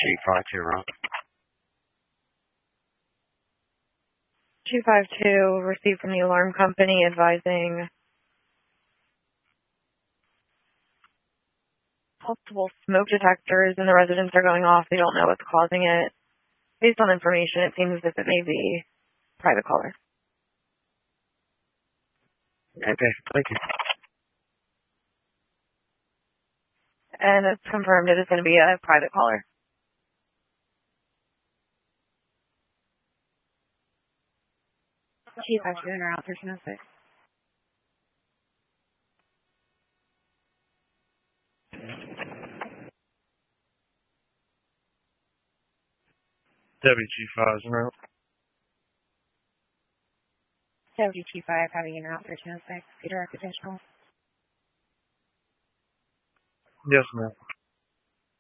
G52 route. 252 received from the alarm company advising multiple smoke detectors and the residents are going off. They don't know what's causing it. Based on information, it seems as if it may be private caller. Okay, thank you. And it's confirmed it is going to be a private caller. Chief, I should enter out 1306. WG5 route. WG5 having enter out 1306. Direct additional. Yes, ma'am.